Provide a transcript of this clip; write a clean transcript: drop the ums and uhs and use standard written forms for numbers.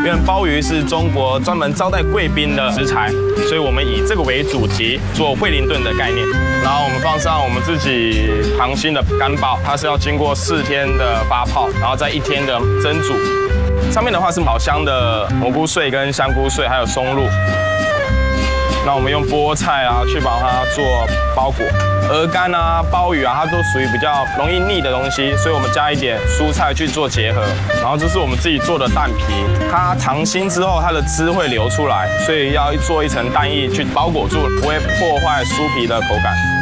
因为鲍鱼是中国专门招待贵宾的食材，所以我们以这个为主题做惠灵顿的概念。然后我们放上我们自己溏心的干鲍，它是要经过4天的发泡，然后再1天的蒸煮。上面的话是好香的蘑菇碎跟香菇碎，还有松露。那我们用菠菜啊去把它做包裹，鹅肝啊、鲍鱼啊，它都属于比较容易腻的东西，所以我们加一点蔬菜去做结合。然后这是我们自己做的蛋皮，它溏心之后它的汁会流出来，所以要做一层蛋液去包裹住，不会破坏酥皮的口感。